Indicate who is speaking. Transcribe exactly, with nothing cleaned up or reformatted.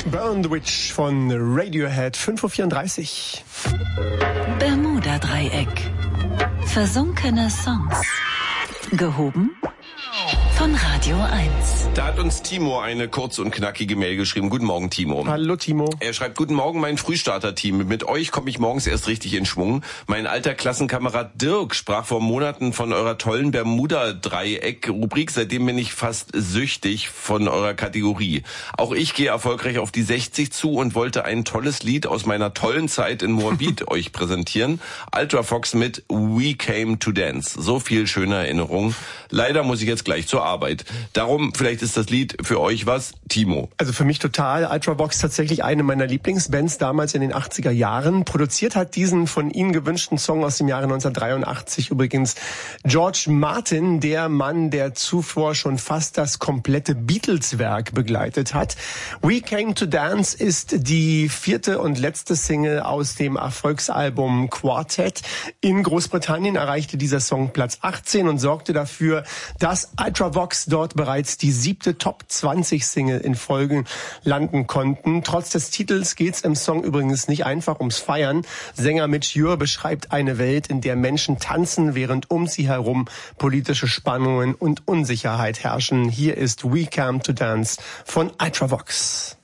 Speaker 1: Burn the Witch von Radiohead, fünf Uhr vierunddreißig.
Speaker 2: Bermuda-Dreieck. Versunkene Songs. Gehoben von Radio eins.
Speaker 3: Da hat uns Timo eine kurze und knackige Mail geschrieben. Guten Morgen, Timo.
Speaker 1: Hallo, Timo.
Speaker 3: Er schreibt, guten Morgen, mein Frühstarter-Team. Mit euch komme ich morgens erst richtig in Schwung. Mein alter Klassenkamerad Dirk sprach vor Monaten von eurer tollen Bermuda-Dreieck-Rubrik. Seitdem bin ich fast süchtig von eurer Kategorie. Auch ich gehe erfolgreich auf die sechzig zu und wollte ein tolles Lied aus meiner tollen Zeit in Moabit euch präsentieren. Ultrafox mit We Came to Dance. So viel schöne Erinnerungen. Leider muss ich jetzt gleich zur Arbeit. Darum, vielleicht ist das Lied für euch was, Timo.
Speaker 1: Also für mich total. Ultravox tatsächlich eine meiner Lieblingsbands damals in den achtziger Jahren. Produziert hat diesen von Ihnen gewünschten Song aus dem Jahre neunzehnhundertdreiundachtzig übrigens George Martin, der Mann, der zuvor schon fast das komplette Beatles-Werk begleitet hat. We Came to Dance ist die vierte und letzte Single aus dem Erfolgsalbum Quartet. In Großbritannien erreichte dieser Song Platz achtzehn und sorgte dafür, dass Ultravox dort bereits die siebte Top zwanzig Single in Folge landen konnten. Trotz des Titels geht's im Song übrigens nicht einfach ums Feiern. Sänger Mitch Ure beschreibt eine Welt, in der Menschen tanzen, während um sie herum politische Spannungen und Unsicherheit herrschen. Hier ist We Came to Dance von Ultravox.